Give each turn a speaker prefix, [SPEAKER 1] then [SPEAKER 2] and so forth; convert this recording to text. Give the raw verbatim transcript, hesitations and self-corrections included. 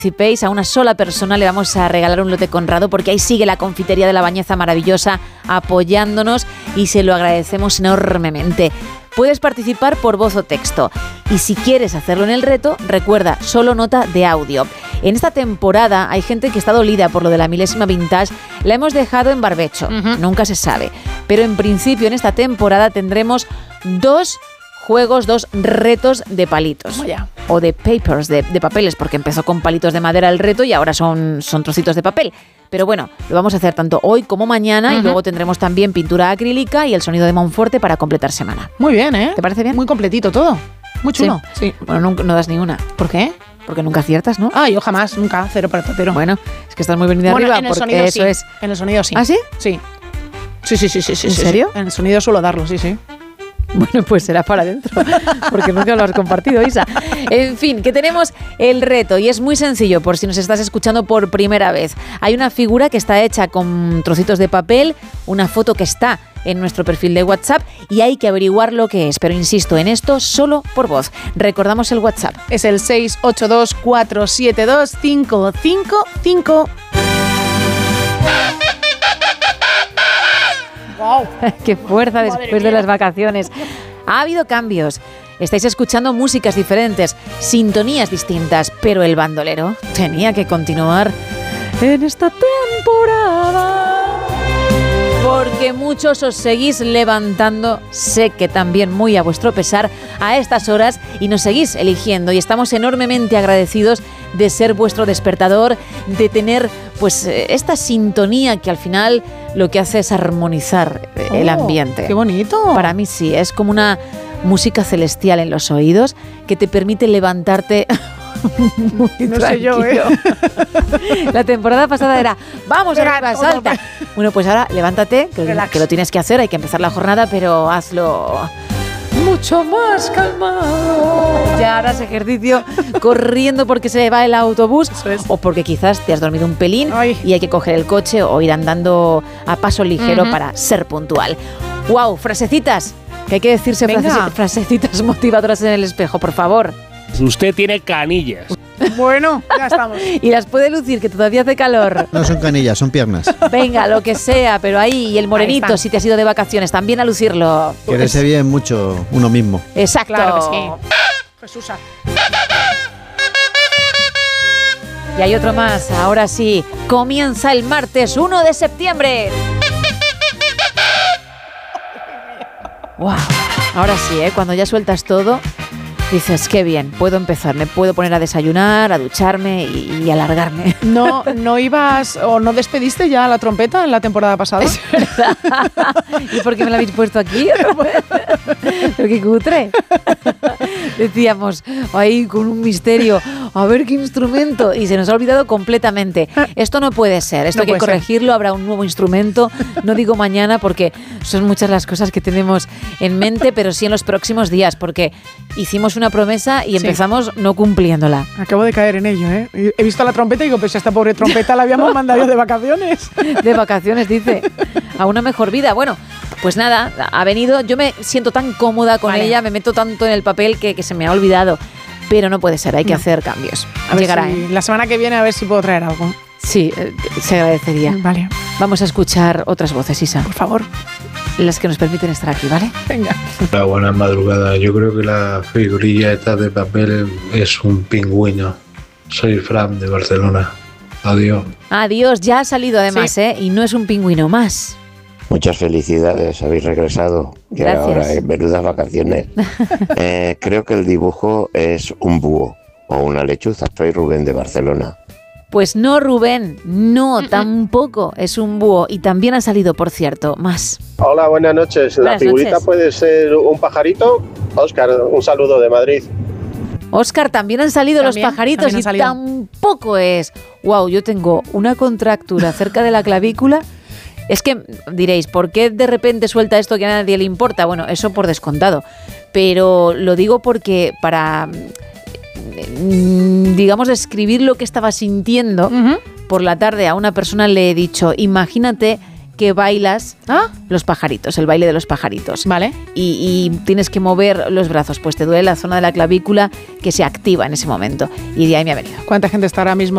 [SPEAKER 1] A una sola persona le vamos a regalar un lote Conrado, porque ahí sigue la confitería de La Bañeza maravillosa apoyándonos y se lo agradecemos enormemente. Puedes participar por voz o texto y si quieres hacerlo en el reto, recuerda, solo nota de audio. En esta temporada hay gente que está dolida por lo de la milésima vintage, la hemos dejado en barbecho, uh-huh. Nunca se sabe, pero en principio en esta temporada tendremos dos juegos, dos retos de palitos.
[SPEAKER 2] Oh, yeah.
[SPEAKER 1] O de papers, de, de papeles, porque empezó con palitos de madera el reto y ahora son, son trocitos de papel. Pero bueno, lo vamos a hacer tanto hoy como mañana, uh-huh. Y luego tendremos también pintura acrílica y el sonido de Monforte para completar semana.
[SPEAKER 2] Muy bien, ¿eh?
[SPEAKER 1] ¿Te parece bien?
[SPEAKER 2] Muy completito todo. Muy chulo.
[SPEAKER 1] Sí. sí. Bueno, no, no das ni una.
[SPEAKER 2] ¿Por qué?
[SPEAKER 1] Porque nunca aciertas, ¿no?
[SPEAKER 2] Ah, yo jamás, nunca, cero para cero.
[SPEAKER 1] Bueno, es que estás muy venida
[SPEAKER 2] bueno,
[SPEAKER 1] arriba,
[SPEAKER 2] en el
[SPEAKER 1] porque
[SPEAKER 2] sonido
[SPEAKER 1] eso
[SPEAKER 2] sí.
[SPEAKER 1] es...
[SPEAKER 2] En el sonido sí.
[SPEAKER 1] ¿Ah, sí?
[SPEAKER 2] Sí. Sí, sí, sí, sí. sí
[SPEAKER 1] ¿En
[SPEAKER 2] sí,
[SPEAKER 1] serio?
[SPEAKER 2] Sí. En el sonido suelo darlo, sí, sí.
[SPEAKER 1] Bueno, pues será para adentro, porque nunca lo has compartido, Isa. En fin, que tenemos el reto y es muy sencillo por si nos estás escuchando por primera vez. Hay una figura que está hecha con trocitos de papel, una foto que está en nuestro perfil de WhatsApp y hay que averiguar lo que es, pero insisto, en esto solo por voz. Recordamos el WhatsApp.
[SPEAKER 2] Es el seis ocho dos, cuatro siete dos, cinco cinco cinco. ¡Wow!
[SPEAKER 1] ¡Qué fuerza después de las vacaciones! Ha habido cambios. Estáis escuchando músicas diferentes, sintonías distintas, pero el bandolero tenía que continuar en esta temporada. Porque muchos os seguís levantando, sé que también muy a vuestro pesar, a estas horas y nos seguís eligiendo y estamos enormemente agradecidos de ser vuestro despertador, de tener pues esta sintonía que al final lo que hace es armonizar oh, el ambiente.
[SPEAKER 2] ¡Qué bonito!
[SPEAKER 1] Para mí sí, es como una música celestial en los oídos que te permite levantarte... Muy
[SPEAKER 2] no
[SPEAKER 1] tranquilo.
[SPEAKER 2] sé yo, ¿eh?
[SPEAKER 1] La temporada pasada era vamos arriba, salta. Bueno, pues ahora levántate, que, que lo tienes que hacer, hay que empezar la jornada, pero hazlo mucho más calmado. Ya harás ejercicio corriendo porque se va el autobús es. O porque quizás te has dormido un pelín Ay. Y hay que coger el coche o ir andando a paso ligero uh-huh. para ser puntual. ¡Wow! Frasecitas, que hay que decirse frase, frasecitas motivadoras en el espejo, por favor.
[SPEAKER 3] Usted tiene canillas.
[SPEAKER 2] Bueno, ya estamos.
[SPEAKER 1] Y las puede lucir, que todavía hace calor.
[SPEAKER 4] No son canillas, son piernas.
[SPEAKER 1] Venga, lo que sea, pero ahí, y el morenito, si te has ido de vacaciones, también a lucirlo.
[SPEAKER 4] Quererse bien mucho uno mismo.
[SPEAKER 1] Exacto.
[SPEAKER 2] Claro que sí. Jesusa.
[SPEAKER 1] Y hay otro más, ahora sí. Comienza el martes uno de septiembre. Wow. Ahora sí, ¿eh? Cuando ya sueltas todo... Dices, qué bien, puedo empezar, me puedo poner a desayunar, a ducharme y, y alargarme.
[SPEAKER 2] No, no ibas o no despediste ya la trompeta en la temporada pasada.
[SPEAKER 1] Es verdad. ¿Y por qué me la habéis puesto aquí? Pero qué cutre. Decíamos, ahí con un misterio, a ver qué instrumento, y se nos ha olvidado completamente. Esto no puede ser, esto no hay que corregirlo, ser. Habrá un nuevo instrumento, no digo mañana porque son muchas las cosas que tenemos en mente, pero sí en los próximos días, porque hicimos una promesa y empezamos sí. no cumpliéndola.
[SPEAKER 2] Acabo de caer en ello, ¿eh? He visto la trompeta y digo, pues esta pobre trompeta la habíamos mandado de vacaciones.
[SPEAKER 1] De vacaciones, dice, a una mejor vida. Bueno, pues nada, ha venido, yo me siento tan cómoda con vale. ella, me meto tanto en el papel que, que se me ha olvidado, pero no puede ser, hay que no. hacer cambios.
[SPEAKER 2] A
[SPEAKER 1] Llegará,
[SPEAKER 2] si,
[SPEAKER 1] ¿eh?
[SPEAKER 2] La semana que viene a ver si puedo traer algo.
[SPEAKER 1] Sí, eh, se agradecería.
[SPEAKER 2] Vale.
[SPEAKER 1] Vamos a escuchar otras voces, Isa.
[SPEAKER 2] Por favor.
[SPEAKER 1] Las que nos permiten estar aquí, ¿vale?
[SPEAKER 2] Venga.
[SPEAKER 5] Hola, buenas madrugadas. Yo creo que la figurilla esta de papel es un pingüino. Soy Fran de Barcelona. Adiós.
[SPEAKER 1] Adiós, ya ha salido además, sí. ¿eh? Y no es un pingüino más.
[SPEAKER 6] Muchas felicidades, habéis regresado. Que
[SPEAKER 1] Gracias.
[SPEAKER 6] Ahora en menudas vacaciones. eh, creo que el dibujo es un búho o una lechuza. Soy Rubén de Barcelona.
[SPEAKER 1] Pues no, Rubén, no, tampoco es un búho. Y también ha salido, por cierto, más.
[SPEAKER 7] Hola, buenas noches. ¿La
[SPEAKER 1] buenas
[SPEAKER 7] figurita
[SPEAKER 1] noches.
[SPEAKER 7] Puede ser un pajarito? Óscar, un saludo de Madrid.
[SPEAKER 1] Óscar, también han salido
[SPEAKER 2] ¿También?
[SPEAKER 1] los pajaritos y
[SPEAKER 2] salido.
[SPEAKER 1] tampoco es. Wow, yo tengo una contractura cerca de la clavícula. Es que diréis, ¿por qué de repente suelta esto que a nadie le importa? Bueno, eso por descontado. Pero lo digo porque para... digamos, describir lo que estaba sintiendo uh-huh. por la tarde a una persona le he dicho, imagínate que bailas ¿Ah? los pajaritos, el baile de los pajaritos.
[SPEAKER 2] Vale.
[SPEAKER 1] Y, y tienes que mover los brazos, pues te duele la zona de la clavícula que se activa en ese momento. Y de ahí me ha venido.
[SPEAKER 2] ¿Cuánta gente está ahora mismo